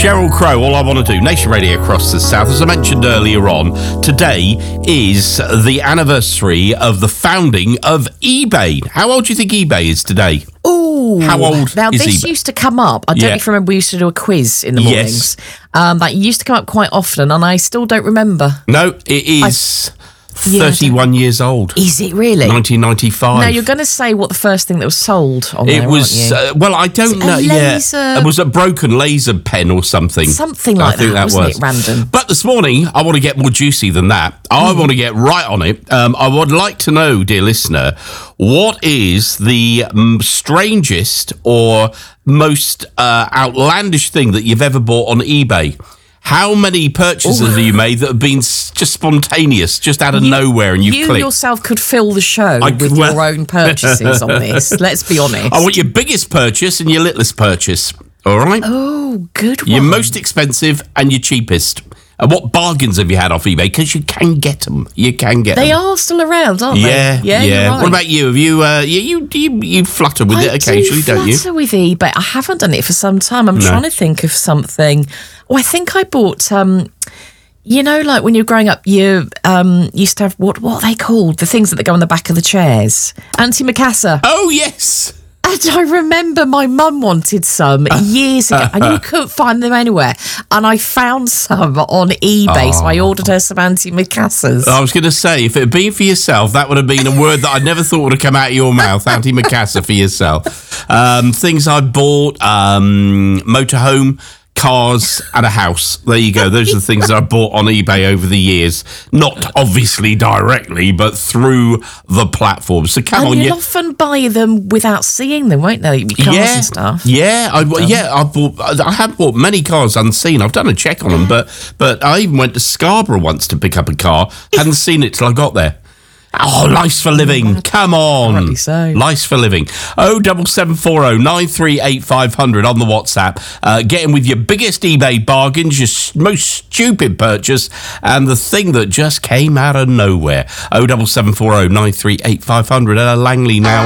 Sheryl Crow, All I Want to Do, Nation Radio across the South. As I mentioned earlier on, today is the anniversary of the founding of eBay. How old do you think eBay is today? Ooh. How old Now, is this eBay? used to come up. I don't know if you remember, we used to do a quiz in the mornings. Yes. That used to come up quite often, and I still don't remember. No, it is 31 years old. Is it really? 1995. Now, you're going to say what the first thing that was sold on It there, was, aren't you? well, I don't know. laser- Yeah, it was a broken laser pen or something. Something like I think that, wasn't was it? Random. But this morning, I want to get more juicy than that. I want to get right on it. I would like to know, dear listener, what is the strangest or most outlandish thing that you've ever bought on eBay? How many purchases have you made that have been just spontaneous, just out of nowhere, and you've clicked? You yourself could fill the show with your own purchases on this. Let's be honest. I want your biggest purchase and your littlest purchase. All right? Oh, good one. Your most expensive and your cheapest. And what bargains have you had off eBay? Because you can get them. You can get them. They are still around, aren't they? Yeah. You're right. What about you? Have you you flutter with it occasionally, don't you? I do flutter with eBay. I haven't done it for some time. I'm trying to think of something. Oh, I think I bought, you know, like when you're growing up, you used to have, what are they called? The things that go on the back of the chairs. Antimacassar. Oh, yes. And I remember my mum wanted some years ago, and you couldn't find them anywhere. And I found some on eBay, so I ordered her some antimacassars. I was going to say, if it had been for yourself, that would have been a word that I never thought would have come out of your mouth, antimacassar for yourself. Things I bought, motorhome, cars and a house. There you go. Those are the things that I bought on eBay over the years. Not obviously directly, but through the platform. So come on, you'll often buy them without seeing them, won't they? Cars and stuff. Yeah, I have bought many cars unseen. I've done a check on them, but I even went to Scarborough once to pick up a car. Hadn't seen it till I got there. Oh, Life's for Living. Come on. Apparently so. Life's for Living. 07740 938 500 on the WhatsApp. Get in with your biggest eBay bargains, your most stupid purchase, and the thing that just came out of nowhere. 07740 938 500. Langley now.